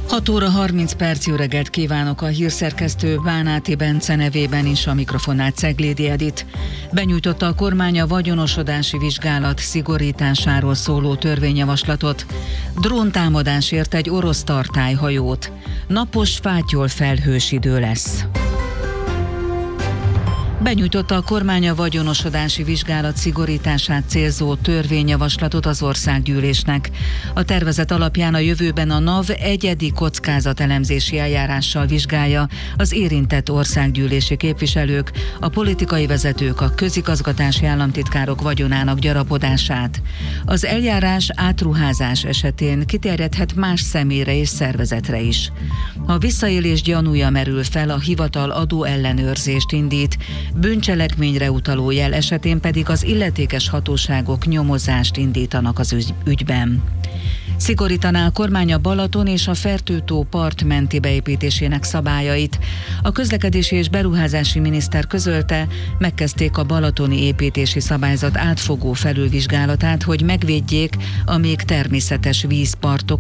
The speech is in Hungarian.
6 óra 30 perc, jó reggelt kívánok, a hírszerkesztő Bánáti Bence nevében is, a mikrofonnál Ceglédi Edit. Benyújtotta a kormány a vagyonosodási vizsgálat szigorításáról szóló törvényjavaslatot. Dróntámadás ért egy orosz tartályhajót. Napos, fátyol felhős idő lesz. Benyújtotta a kormány a vagyonosodási vizsgálat szigorítását célzó törvényjavaslatot az országgyűlésnek. A tervezet alapján a jövőben a NAV egyedi kockázatelemzési eljárással vizsgálja az érintett országgyűlési képviselők, a politikai vezetők, a közigazgatási államtitkárok vagyonának gyarapodását. Az eljárás átruházás esetén kiterjedhet más személyre és szervezetre is. Ha visszaélés gyanúja merül fel, a hivatal adóellenőrzést indít, bűncselekményre utaló jel esetén pedig az illetékes hatóságok nyomozást indítanak az ügyben. Szigorítaná a kormány a Balaton és a Fertő-tó part menti beépítésének szabályait. A közlekedési és beruházási miniszter közölte, megkezdték a balatoni építési szabályzat átfogó felülvizsgálatát, hogy megvédjék a még természetes vízpartok